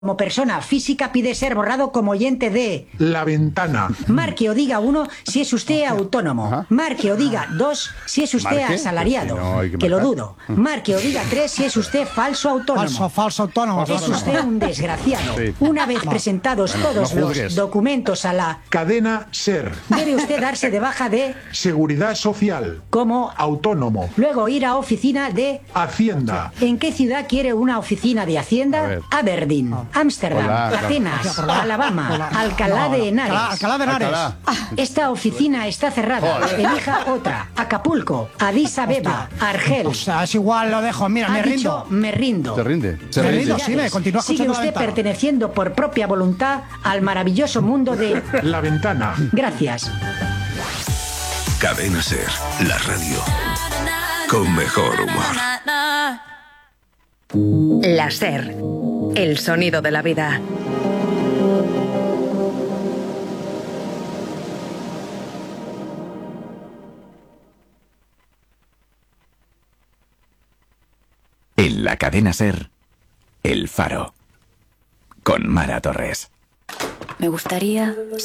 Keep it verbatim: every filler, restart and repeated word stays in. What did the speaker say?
Como persona física pide ser borrado como oyente de La Ventana. Marque o diga uno si es usted autónomo. Ajá. Marque o diga dos si es usted Marque, asalariado. pues si no hay que que lo marcar. dudo. Marque o diga tres si es usted falso autónomo. Falso, falso autónomo. Es usted un desgraciado. Sí. Una vez presentados Bueno, todos no los juzgues. documentos a la... Cadena Ser. Debe usted darse de baja de... Seguridad Social. como... Autónomo. Luego ir a oficina de... Hacienda. ¿En qué ciudad quiere una oficina de A Hacienda? ver. Ámsterdam, Ámsterdam, Hola, claro. Atenas, Hola. Alabama, Hola. Alcalá No, no. de Henares. Alcalá, Alcalá de Henares. Alcalá. Esta oficina está cerrada. Joder. Elija otra. Acapulco, Addis Abeba, Argel. O sea, es igual, lo dejo. Mira, Ha me dicho, rindo. me rindo. Se rinde. Se Me rinde. rindo, sí, me continúa Sigue escuchando la usted ventana. perteneciendo por propia voluntad al maravilloso mundo de... La Ventana. Gracias. Cadena Ser, la radio con mejor humor. La Ser, el sonido de la vida. En la cadena Ser, El Faro, con Mara Torres. Me gustaría